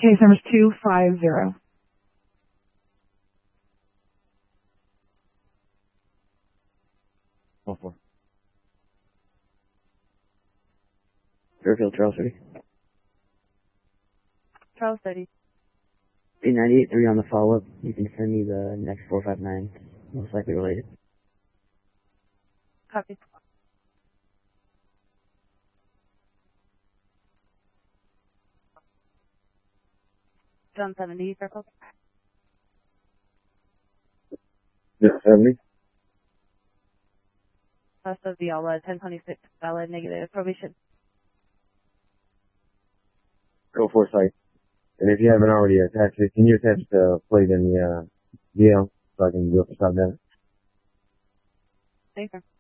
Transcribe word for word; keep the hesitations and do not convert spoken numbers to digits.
case number is two five zero. All four. Fairfield, Charles City. Charles City. eight ninety-eight three on the follow-up. You can send me the next four five nine, most likely related. Copy. John seventy, Fairfield. Yeah, seventy. Rest of the Viola, ten twenty-six, valid, negative, probation. Go for site. And if you haven't already attached it, can you attach the plate in the, uh, D L so I can do it for stop that? Thank you.